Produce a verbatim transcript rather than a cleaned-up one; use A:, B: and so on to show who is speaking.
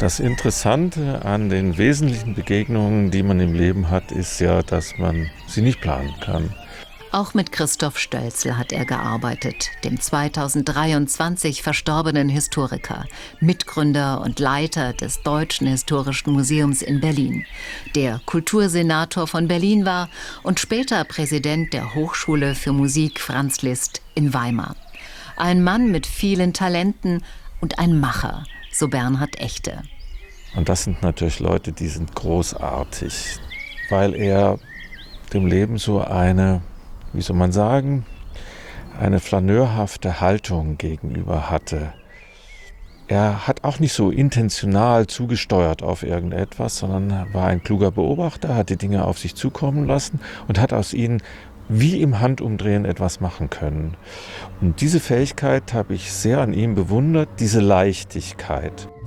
A: Das Interessante an den wesentlichen Begegnungen, die man im Leben hat, ist ja, dass man sie nicht planen kann.
B: Auch mit Christoph Stölzl hat er gearbeitet, dem zweitausenddreiundzwanzig verstorbenen Historiker, Mitgründer und Leiter des Deutschen Historischen Museums in Berlin, der Kultursenator von Berlin war und später Präsident der Hochschule für Musik Franz Liszt in Weimar. Ein Mann mit vielen Talenten und ein Macher, so Bernhard Echte.
A: Und das sind natürlich Leute, die sind großartig, weil er dem Leben so eine, wie soll man sagen, eine flaneurhafte Haltung gegenüber hatte. Er hat auch nicht so intentional zugesteuert auf irgendetwas, sondern war ein kluger Beobachter, hat die Dinge auf sich zukommen lassen und hat aus ihnen wie im Handumdrehen etwas machen können. Und diese Fähigkeit habe ich sehr an ihm bewundert, diese Leichtigkeit.